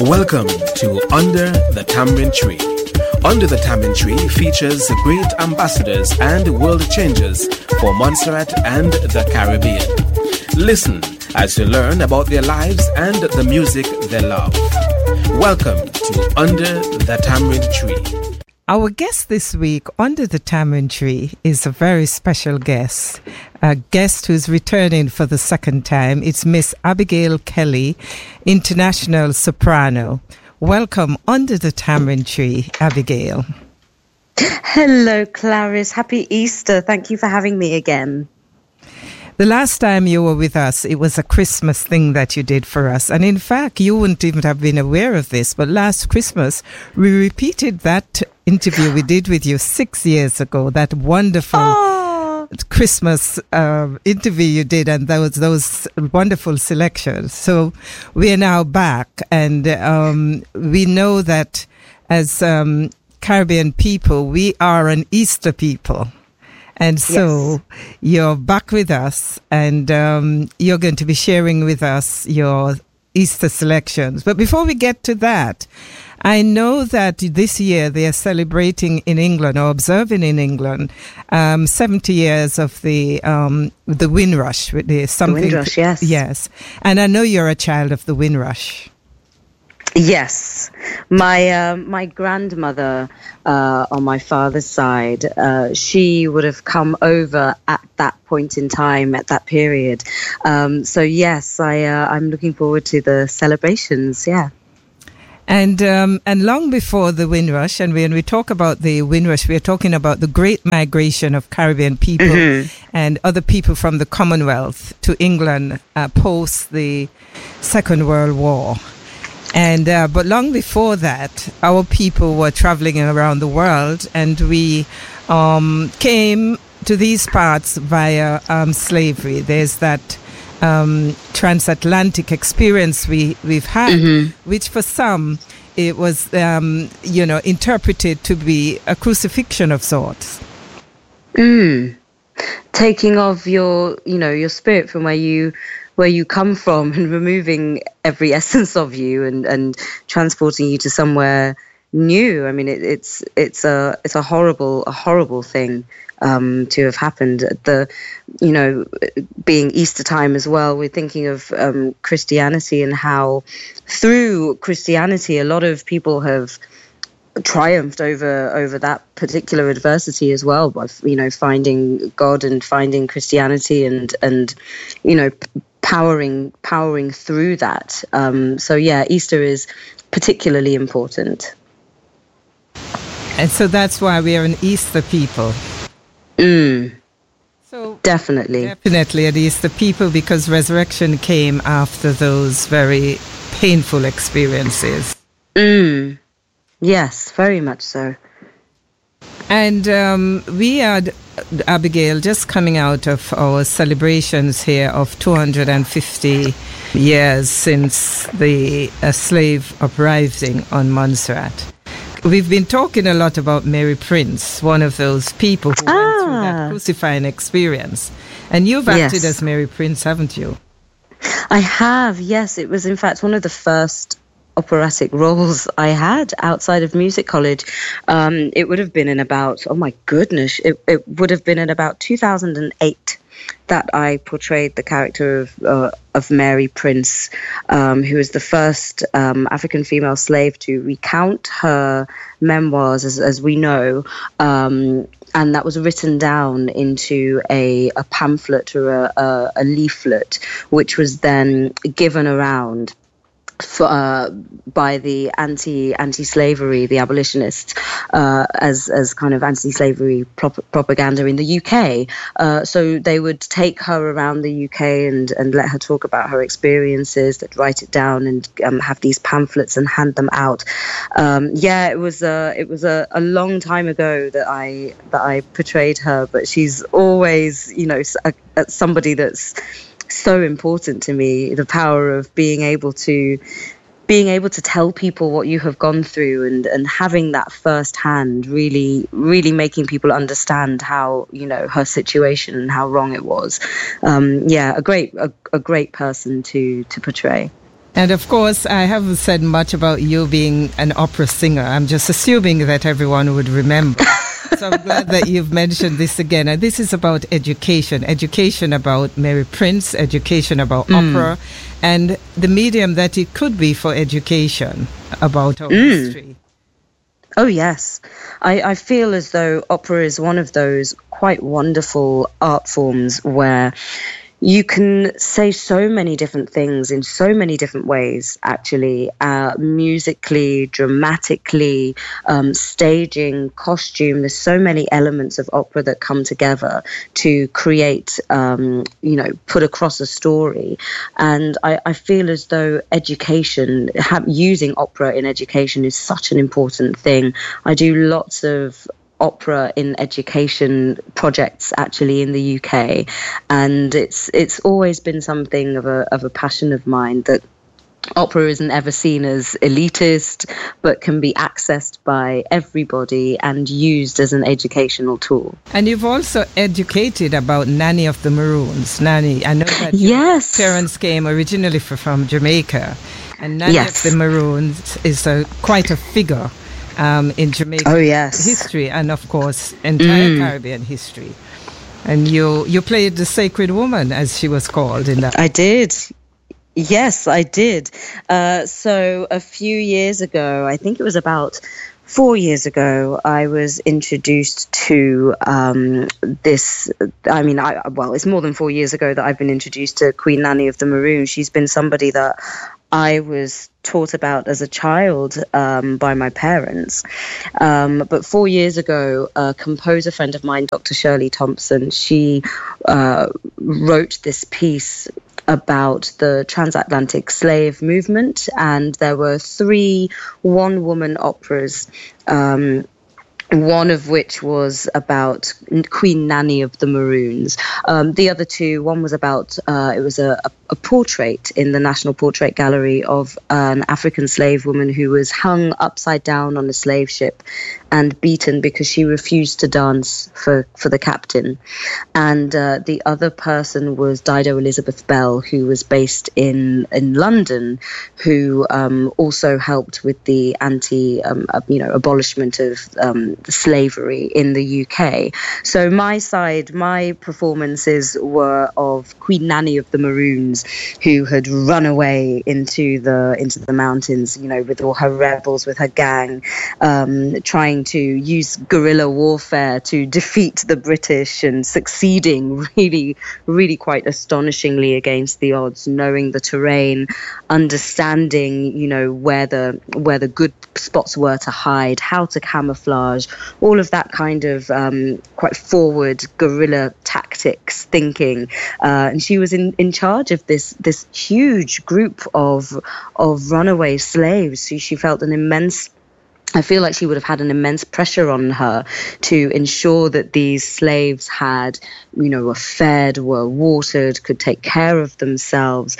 Welcome to Under the Tamarind Tree. Under the Tamarind Tree features great ambassadors and world changers for Montserrat and the Caribbean. Listen as you learn about their lives and the music they love. Welcome to Under the Tamarind Tree. Our guest this week under the Tamarind Tree is a very special guest, a guest who's returning for the second time. It's Miss Abigail Kelly, international soprano. Welcome under the Tamarind Tree, Abigail. Hello, Clarice. Happy Easter. Thank you for having me again. The last time you were with us, it was a Christmas thing that you did for us. And in fact, you wouldn't even have been aware of this, but last Christmas, we repeated that interview we did with you 6 years ago, that wonderful Christmas interview you did, and those wonderful selections. So we are now back, and we know that as Caribbean people, we are an Easter people. And so You're back with us, and you're going to be sharing with us your Easter selections. But before we get to that, I know that this year they are celebrating in England, or observing in England, 70 years of the Windrush. The Windrush, yes. Yes. And I know you're a child of the Windrush. Yes, my grandmother on my father's side, she would have come over at that point in time, at that period. So yes, I'm looking forward to the celebrations. Yeah. And long before the Windrush, and when we talk about the Windrush, we are talking about the great migration of Caribbean people and other people from the Commonwealth to England post the Second World War. And but long before that, our people were traveling around the world, and we came to these parts via slavery. There's that transatlantic experience we've had, which for some it was interpreted to be a crucifixion of sorts. Taking of your spirit from where you come from and removing every essence of you and transporting you to somewhere new. I mean, it's a horrible thing to have happened. Being Easter time as well, we're thinking of Christianity and how through Christianity a lot of people have triumphed over that particular adversity as well, by finding God and finding Christianity and powering through that. So yeah, Easter is particularly important. And so that's why we are an Easter people. So definitely an Easter people, because resurrection came after those very painful experiences. Yes, very much so. And we had, Abigail, just coming out of our celebrations here of 250 years since the slave uprising on Montserrat. We've been talking a lot about Mary Prince, one of those people who went through that crucifying experience. And you've acted as Mary Prince, haven't you? I have, yes. It was, in fact, one of the first operatic roles I had outside of music college. It would have been in about, it would have been in about 2008 that I portrayed the character of Mary Prince, who was the first African female slave to recount her memoirs, as we know, and that was written down into a pamphlet or a leaflet, which was then given around by the anti-slavery, the abolitionists, as kind of anti-slavery propaganda in the UK. So they would take her around the UK and let her talk about her experiences, that write it down and have these pamphlets and hand them out. It was a long time ago that I portrayed her, but she's always somebody that's so important to me. The power of being able to tell people what you have gone through and having that firsthand, really making people understand how, her situation and how wrong it was. A great person to portray. And of course, I haven't said much about you being an opera singer. I'm just assuming that everyone would remember. So I'm glad that you've mentioned this again. And this is about education about Mary Prince, education about opera, and the medium that it could be for education about our history. Oh, yes. I feel as though opera is one of those quite wonderful art forms where you can say so many different things in so many different ways, actually, musically, dramatically, staging, costume. There's so many elements of opera that come together to create, put across a story. And I feel as though education, using opera in education is such an important thing. I do lots of opera in education projects actually in the UK, and it's always been something of a passion of mine, that opera isn't ever seen as elitist but can be accessed by everybody and used as an educational tool. And you've also educated about Nanny of the Maroons. Nanny, I know that your parents came originally from Jamaica, and Nanny of the Maroons is quite a figure in Jamaican history, and of course entire Caribbean history. And you played the Sacred Woman, as she was called in that. I did. Yes, I did. So a few years ago, I think it was about 4 years ago, I was introduced to this. I mean, it's more than 4 years ago that I've been introduced to Queen Nanny of the Maroons. She's been somebody that I was taught about as a child by my parents. But 4 years ago, a composer friend of mine, Dr. Shirley Thompson, she wrote this piece about the transatlantic slave movement, and there were 3 one-woman operas, one of which was about Queen Nanny of the Maroons. The other 2, one was about, it was a portrait in the National Portrait Gallery of an African slave woman who was hung upside down on a slave ship and beaten because she refused to dance for the captain. And the other person was Dido Elizabeth Bell, who was based in London, who also helped with the abolishment of slavery in the UK. So my performances were of Queen Nanny of the Maroons, who had run away into the mountains, with all her rebels, with her gang, trying to use guerrilla warfare to defeat the British, and succeeding really, really quite astonishingly against the odds, knowing the terrain, understanding, where the good spots were to hide, how to camouflage, all of that kind of quite forward guerrilla tactics thinking. And she was in charge of this huge group of runaway slaves. She felt I feel like she would have had an immense pressure on her to ensure that these slaves were fed, were watered, could take care of themselves.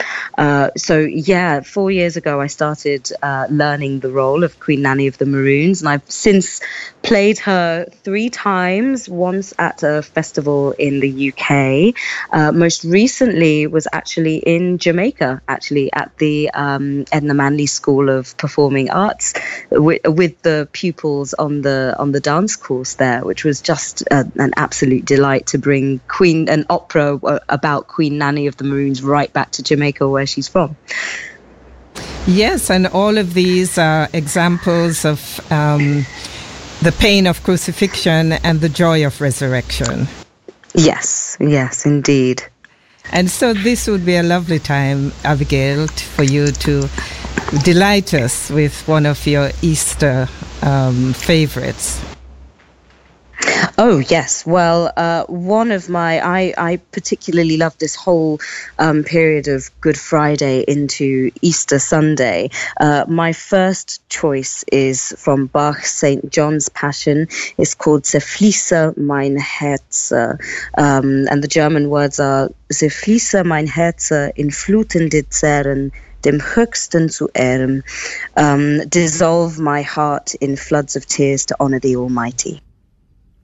4 years ago, I started learning the role of Queen Nanny of the Maroons, and I've since played her 3 times, once at a festival in the UK. Most recently was actually in Jamaica, actually at the Edna Manley School of Performing Arts with the pupils on the dance course there, which was just an absolute delight to bring an opera about Queen Nanny of the Maroons right back to Jamaica, where she's from. Yes, and all of these are examples of the pain of crucifixion and the joy of resurrection. Yes, indeed. And so this would be a lovely time, Abigail, for you to delight us with one of your Easter favorites. Oh, yes. Well, one of I particularly love this whole period of Good Friday into Easter Sunday. My first choice is from Bach's St. John's Passion. It's called Zerfließe mein Herz. And the German words are Zerfließe mein Herz in flutende Zerren, dem Höchsten zu Ehren. Dissolve my heart in floods of tears to honor the Almighty.